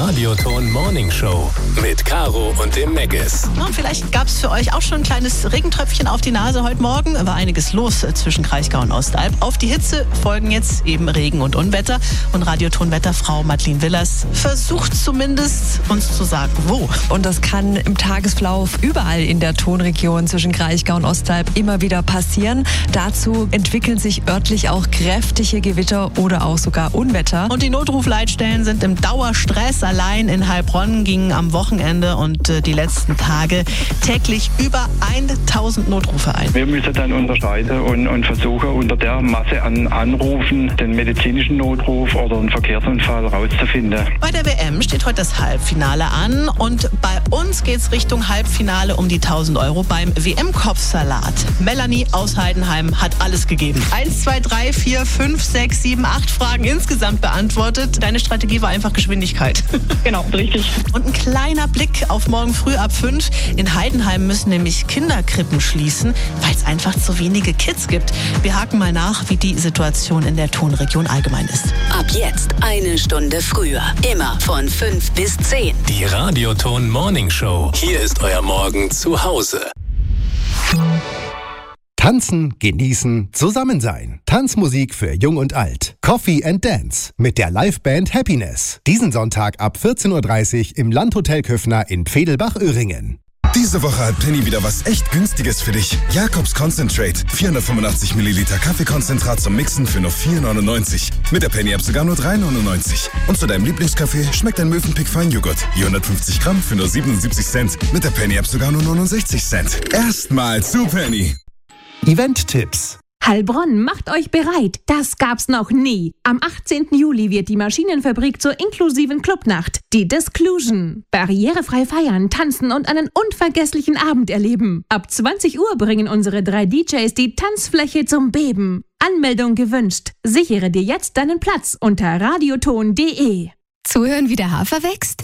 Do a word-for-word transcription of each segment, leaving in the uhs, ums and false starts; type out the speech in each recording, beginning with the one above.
Radioton Morning Show mit Caro und dem Meggis. Ja, vielleicht gab es für euch auch schon ein kleines Regentröpfchen auf die Nase heute Morgen. War einiges los zwischen Kraichgau und Ostalb. Auf die Hitze folgen jetzt eben Regen und Unwetter. Und Radioton-Wetterfrau Madeleine Willers versucht zumindest, uns zu sagen, wo. Und das kann im Tagesverlauf überall in der Tonregion zwischen Kraichgau und Ostalb immer wieder passieren. Dazu entwickeln sich örtlich auch kräftige Gewitter oder auch sogar Unwetter. Und die Notrufleitstellen sind im Dauerstress. Allein in Heilbronn gingen am Wochenende und äh, die letzten Tage täglich über tausend Notrufe ein. Wir müssen dann unterscheiden und, und versuchen, unter der Masse an Anrufen den medizinischen Notruf oder einen Verkehrsunfall rauszufinden. Bei der W M steht heute das Halbfinale an und bei uns geht es Richtung Halbfinale um die tausend Euro beim W M-Kopfsalat. Melanie aus Heidenheim hat alles gegeben. Eins, zwei, drei, vier, fünf, sechs, sieben, acht Fragen insgesamt beantwortet. Deine Strategie war einfach Geschwindigkeit. Genau, richtig. Und ein kleiner Blick auf morgen früh ab fünf. In Heidenheim müssen nämlich Kinderkrippen schließen, weil es einfach zu wenige Kids gibt. Wir haken mal nach, wie die Situation in der Tonregion allgemein ist. Ab jetzt eine Stunde früher. Immer von fünf bis zehn. Die Radioton Morning Show. Hier ist euer Morgen zu Hause. Tanzen, genießen, zusammen sein. Tanzmusik für Jung und Alt. Coffee and Dance mit der Liveband Happiness. Diesen Sonntag ab vierzehn Uhr dreißig im Landhotel Köffner in Pfedelbach-Öhringen. Diese Woche hat Penny wieder was echt Günstiges für dich. Jakobs Concentrate. vierhundertfünfundachtzig Milliliter Kaffeekonzentrat zum Mixen für nur vier neunundneunzig. Mit der Penny-App sogar nur drei neunundneunzig. Und zu deinem Lieblingskaffee schmeckt ein Mövenpick Feinjoghurt. hundertfünfzig Gramm für nur siebenundsiebzig Cent. Mit der Penny-App sogar nur neunundsechzig Cent. Erstmal zu Penny. Event-Tipps. Heilbronn, macht euch bereit. Das gab's noch nie. Am achtzehnten Juli wird die Maschinenfabrik zur inklusiven Clubnacht, die Disclusion. Barrierefrei feiern, tanzen und einen unvergesslichen Abend erleben. Ab zwanzig Uhr bringen unsere drei D Js die Tanzfläche zum Beben. Anmeldung gewünscht. Sichere dir jetzt deinen Platz unter radioton punkt de. Zuhören, wie der Hafer wächst?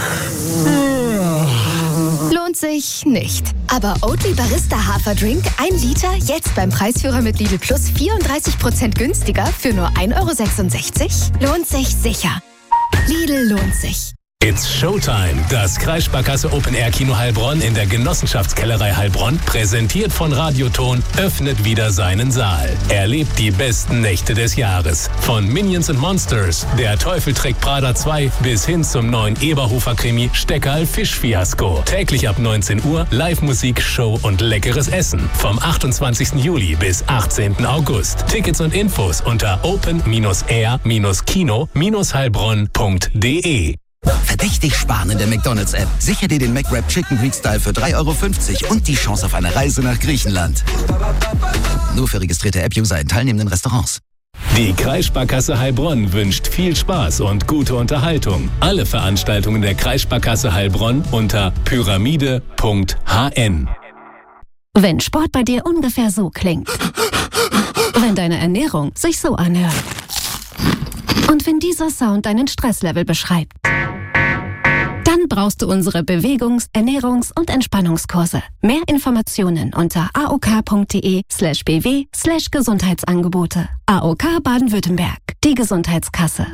Lohnt sich nicht. Aber Oatly Barista Haferdrink, ein Liter, jetzt beim Preisführer mit Lidl Plus vierunddreißig Prozent günstiger für nur ein Euro sechsundsechzig? Lohnt sich sicher. Lidl lohnt sich. It's Showtime. Das Kreissparkasse Open Air Kino Heilbronn in der Genossenschaftskellerei Heilbronn, präsentiert von Radioton, öffnet wieder seinen Saal. Erlebt die besten Nächte des Jahres. Von Minions and Monsters, Der Teufel trägt Prada zwei bis hin zum neuen Eberhofer-Krimi Steckerl Fischfiasko. Täglich ab neunzehn Uhr Live-Musik, Show und leckeres Essen. Vom achtundzwanzigsten Juli bis achtzehnten August. Tickets und Infos unter open air kino heilbronn punkt de. Verdächtig sparen in der McDonald's-App. Sicher dir den McWrap Chicken Greek Style für drei Euro fünfzig und die Chance auf eine Reise nach Griechenland. Nur für registrierte App-User in teilnehmenden Restaurants. Die Kreissparkasse Heilbronn wünscht viel Spaß und gute Unterhaltung. Alle Veranstaltungen der Kreissparkasse Heilbronn unter pyramide punkt h n. Wenn Sport bei dir ungefähr so klingt. Wenn deine Ernährung sich so anhört. Und wenn dieser Sound deinen Stresslevel beschreibt. Dann brauchst du unsere Bewegungs-, Ernährungs- und Entspannungskurse. Mehr Informationen unter aok.de slash bw slash Gesundheitsangebote. A O K Baden-Württemberg, die Gesundheitskasse.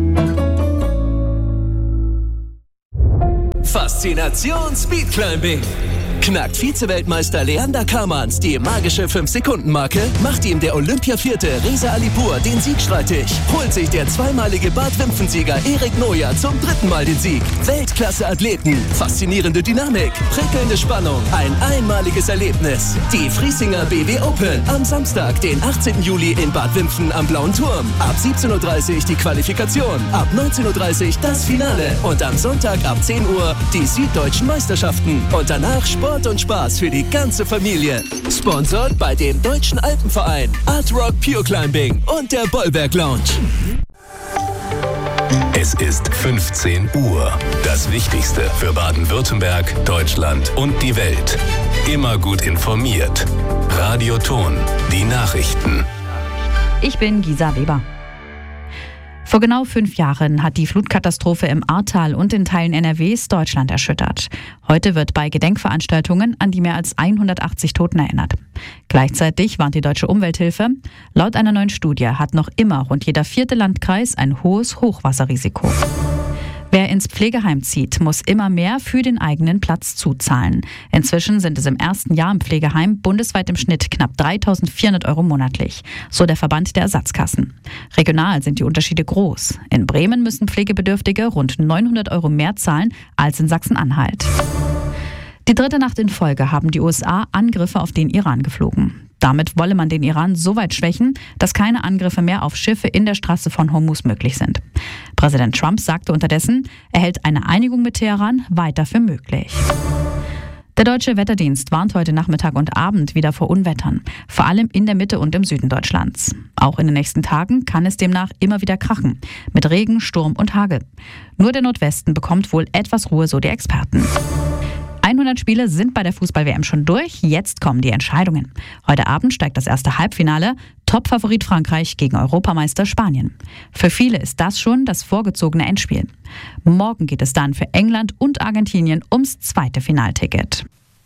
Faszination Speedclimbing. Knackt Vize-Weltmeister Leander Kamans die magische fünf Sekunden Marke, macht ihm der Olympia-Vierte Reza Alipur den Sieg streitig, holt sich der zweimalige Bad-Wimpfen-Sieger Erik Noja zum dritten Mal den Sieg. Weltklasse-Athleten, faszinierende Dynamik, prickelnde Spannung, ein einmaliges Erlebnis. Die Friesinger B W Open am Samstag, den achtzehnten Juli in Bad Wimpfen am Blauen Turm. Ab siebzehn Uhr dreißig die Qualifikation, ab neunzehn Uhr dreißig das Finale und am Sonntag ab zehn Uhr die Süddeutschen Meisterschaften und danach Sport und Spaß für die ganze Familie. Sponsored bei dem Deutschen Alpenverein, Art Rock Pure Climbing und der Bollwerk Lounge. Es ist fünfzehn Uhr. Das Wichtigste für Baden-Württemberg, Deutschland und die Welt. Immer gut informiert. Radioton, die Nachrichten. Ich bin Gisa Weber. Vor genau fünf Jahren hat die Flutkatastrophe im Ahrtal und in Teilen N R Ws Deutschland erschüttert. Heute wird bei Gedenkveranstaltungen an die mehr als hundertachtzig Toten erinnert. Gleichzeitig warnt die Deutsche Umwelthilfe, laut einer neuen Studie hat noch immer rund jeder vierte Landkreis ein hohes Hochwasserrisiko. Wer ins Pflegeheim zieht, muss immer mehr für den eigenen Platz zuzahlen. Inzwischen sind es im ersten Jahr im Pflegeheim bundesweit im Schnitt knapp dreitausendvierhundert Euro monatlich, so der Verband der Ersatzkassen. Regional sind die Unterschiede groß. In Bremen müssen Pflegebedürftige rund neunhundert Euro mehr zahlen als in Sachsen-Anhalt. Die dritte Nacht in Folge haben die U S A Angriffe auf den Iran geflogen. Damit wolle man den Iran so weit schwächen, dass keine Angriffe mehr auf Schiffe in der Straße von Hormuz möglich sind. Präsident Trump sagte unterdessen, er hält eine Einigung mit Teheran weiter für möglich. Der Deutsche Wetterdienst warnt heute Nachmittag und Abend wieder vor Unwettern, vor allem in der Mitte und im Süden Deutschlands. Auch in den nächsten Tagen kann es demnach immer wieder krachen, mit Regen, Sturm und Hagel. Nur der Nordwesten bekommt wohl etwas Ruhe, so die Experten. hundert Spiele sind bei der Fußball-W M schon durch, jetzt kommen die Entscheidungen. Heute Abend steigt das erste Halbfinale, Topfavorit Frankreich gegen Europameister Spanien. Für viele ist das schon das vorgezogene Endspiel. Morgen geht es dann für England und Argentinien ums zweite Finalticket.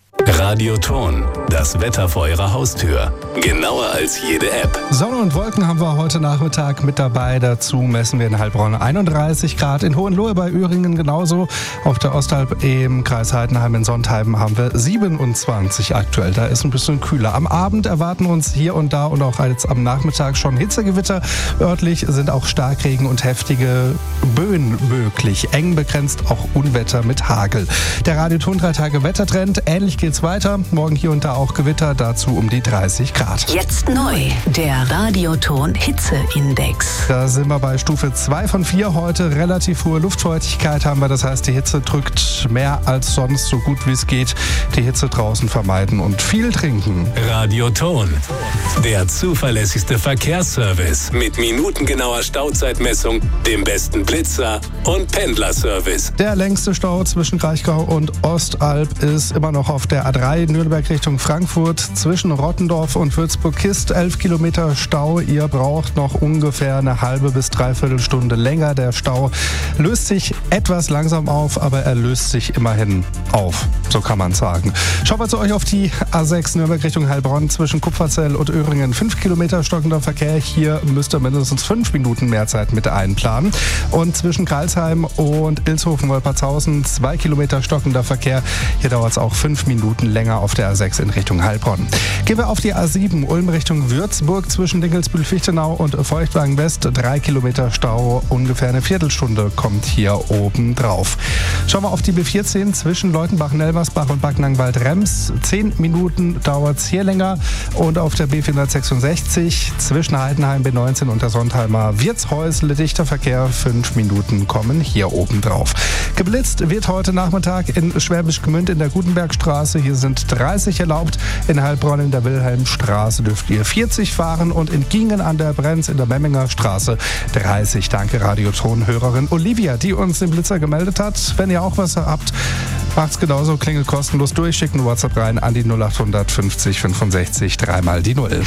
Radioton, das Wetter vor Ihrer Haustür. Genauer als jede App. Sonne und Wolken haben wir heute Nachmittag mit dabei. Dazu messen wir in Heilbronn einunddreißig Grad. In Hohenlohe bei Öhringen genauso. Auf der Ostalb im Kreis Heidenheim in Sontheim haben wir siebenundzwanzig aktuell. Da ist ein bisschen kühler. Am Abend erwarten uns hier und da und auch jetzt am Nachmittag schon Hitzegewitter. Örtlich sind auch Starkregen und heftige Böen möglich. Eng begrenzt auch Unwetter mit Hagel. Der Radioton drei Tage Wettertrend. Ähnlich geht's weiter. Morgen hier und da auch Gewitter, dazu um die dreißig Grad. Jetzt neu, der Radioton Hitzeindex. Da sind wir bei Stufe zwei von vier heute. Relativ hohe Luftfeuchtigkeit haben wir, das heißt, die Hitze drückt mehr als sonst, so gut wie es geht. Die Hitze draußen vermeiden und viel trinken. Radioton, der zuverlässigste Verkehrsservice mit minutengenauer Stauzeitmessung, dem besten Blitzer und Pendlerservice. Der längste Stau zwischen Kraichgau und Ostalb ist immer noch auf der A drei Nürnberg Richtung Frankfurt zwischen Rottendorf und Würzburg-Kist. elf Kilometer Stau. Ihr braucht noch ungefähr eine halbe bis dreiviertel Stunde länger. Der Stau löst sich etwas langsam auf, aber er löst sich immerhin auf. So kann man sagen. Schauen wir zu euch auf die A sechs Nürnberg Richtung Heilbronn zwischen Kupferzell und Öhringen. fünf Kilometer stockender Verkehr. Hier müsst ihr mindestens fünf Minuten mehr Zeit mit einplanen. Und zwischen Karlsheim und Ilshofen-Wolpertshausen zwei Kilometer stockender Verkehr. Hier dauert es auch fünf Minuten länger auf der A sechs in Richtung Heilbronn. Gehen wir auf die A sieben Ulm Richtung Würzburg zwischen Dinkelsbühl-Fichtenau und Feuchtwagen West. Drei Kilometer Stau, ungefähr eine Viertelstunde kommt hier oben drauf. Schauen wir auf die B vierzehn zwischen Leutenbach, Nelmersbach und Backnang-Wald-Rems. Zehn Minuten dauert es hier länger. Und auf der B vierhundertsechsundsechzig zwischen Heidenheim, B neunzehn und der Sontheimer Wirtshäusle dichter Verkehr. Fünf Minuten kommen hier oben drauf. Geblitzt wird heute Nachmittag in Schwäbisch Gmünd in der Gutenbergstraße. Hier sind dreißig erlaubt. In Heilbronn in der Wilhelmstraße dürft ihr vierzig fahren und in Gingen an der Brenz in der Memminger Straße dreißig. Danke Radioton-Hörerin Olivia, die uns den Blitzer gemeldet hat. Wenn ihr auch was habt, macht's genauso. Klingelt kostenlos durch. Schickt ein WhatsApp rein an die null acht fünfzig fünfundsechzig dreimal die Null.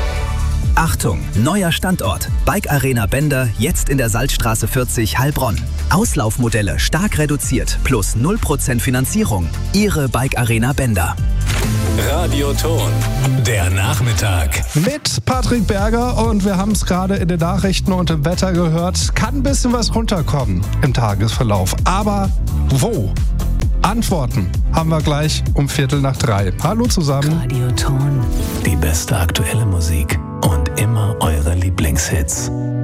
Achtung, neuer Standort. Bike Arena Bender, jetzt in der Salzstraße vierzig Heilbronn. Auslaufmodelle stark reduziert, plus null Prozent Finanzierung. Ihre Bike Arena Bender. Radioton, der Nachmittag. Mit Patrick Berger und wir haben es gerade in den Nachrichten und im Wetter gehört. Kann ein bisschen was runterkommen im Tagesverlauf. Aber wo? Antworten haben wir gleich um Viertel nach drei. Hallo zusammen. Radioton. Die beste aktuelle Musik und immer eure Lieblingshits.